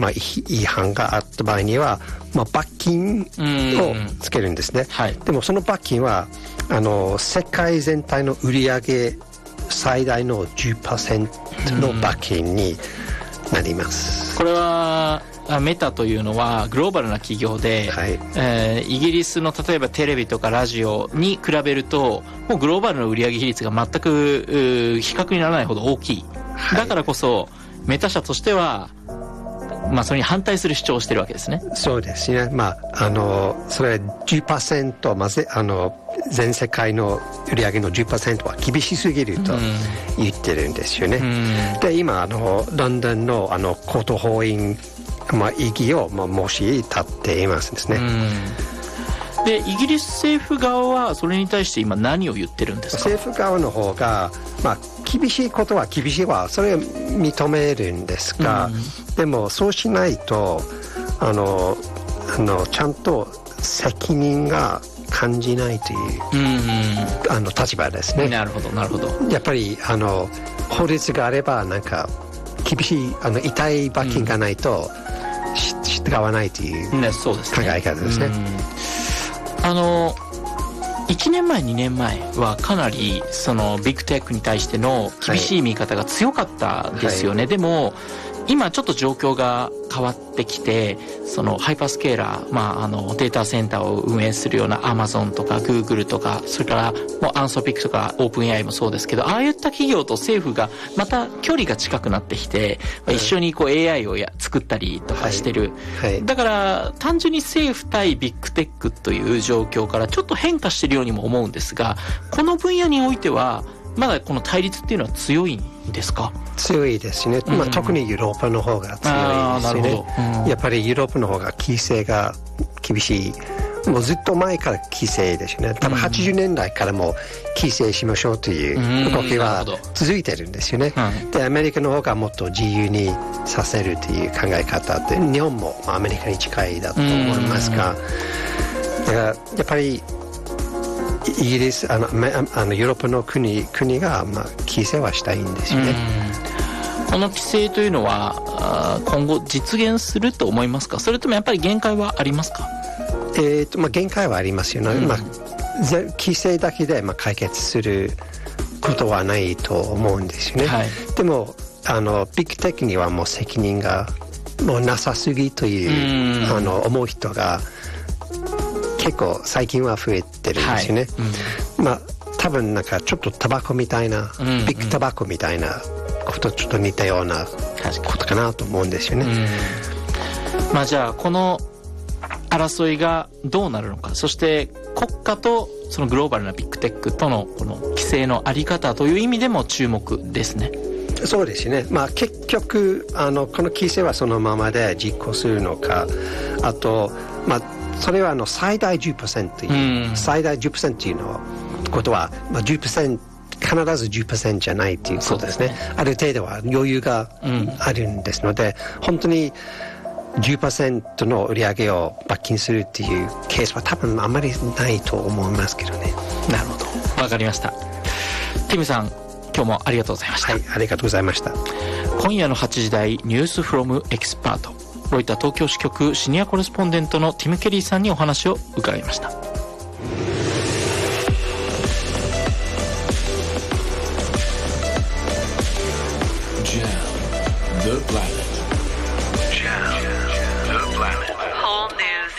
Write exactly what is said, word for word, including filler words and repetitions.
まあ、違反があった場合には、まあ、罰金をつけるんですね、はい、でもその罰金はあの世界全体の売上最大の じゅっパーセント の罰金になります。 これはメタというのはグローバルな企業で、はい、えー、イギリスの例えばテレビとかラジオに比べるともうグローバルの売上比率が全く比較にならないほど大きい、はい、だからこそメタ社としてはまあ、それに反対する主張をしているわけですね。 そうですね、まあ、あのそれ じゅっパーセント、まずあの全世界の売り上げの じゅっパーセント は厳しすぎると言ってるんですよね、うん、で今あのロンドンのあの高等法院、まあ、異議を、まあ、申し立っていますですね、 うん、でイギリス政府側はそれに対して今何を言ってるんですか？ 政府側の方が、まあ、厳しいことは厳しいはそれを認めるんですが、うん、でもそうしないとあのあのちゃんと責任が感じないという、うん、あの立場ですね。 なるほどなるほど。 やっぱりあの法律があればなんか厳しいあの痛い罰金がないと、うん、従わないという考え方ですね。 あのいちねんまえにねんまえはかなりそのビッグテックに対しての厳しい見方が強かったですよね、はい、でも今ちょっと状況が変わってきてそのハイパースケーラー、まあ、あのデータセンターを運営するようなアマゾンとかグーグルとかそれからもうアンソピックとかオープン エーアイ もそうですけどああいった企業と政府がまた距離が近くなってきて、はい、一緒にこう エーアイ をや作ったりとかしてる、はいはい、だから単純に政府対ビッグテックという状況からちょっと変化しているようにも思うんですがこの分野においてはまだこの対立っていうのは強いんですか？ 強いですね、まあ、特にヨーロッパの方が強いですね、うん、やっぱりヨーロッパの方が規制が厳しいもうずっと前から規制ですよね多分はちじゅうねんだいからも規制しましょうという動きは続いてるんですよね、うん、でアメリカの方がもっと自由にさせるという考え方って日本もアメリカに近いだと思いますがだからやっぱりイギリスあのあのヨーロッパの国国が、まあ、規制はしたいんですよね。 この規制というのは今後実現すると思いますか？それともやっぱり限界はありますか？ えーとまあ、限界はありますよね、うんまあ、規制だけで、まあ、解決することはないと思うんですよね、はい、でもあのビッグテックにはもう責任がもうなさすぎという、うん、あの思う人が結構最近は増えてるんですよね、はいうん、まあ多分なんかちょっとタバコみたいな、うんうん、ビッグタバコみたいなことちょっと似たようなことかなと思うんですよね、 うん、まあじゃあこの争いがどうなるのかそして国家とそのグローバルなビッグテックとのこの規制のあり方という意味でも注目ですね。 そうですね、まあ、結局あのこの規制はそのままで実行するのかあとまあそれはあの最大 じゅっパーセント という、うん、最大 じゅっパーセント というのことは、まあ、じゅっパーセント必ず じゅっパーセント じゃないということですね。そうですね。ある程度は余裕があるんですので、うん、本当に じゅっパーセント の売り上げを罰金するっていうケースは多分あまりないと思いますけどね。 なるほど、わかりました。ティムさん今日もありがとうございました。 はい、ありがとうございました。 今夜のはちじ台ニュースフロムエキスパートロイター東京支局シニアコレスポンデントのティム・ケリーさんにお話を伺いました。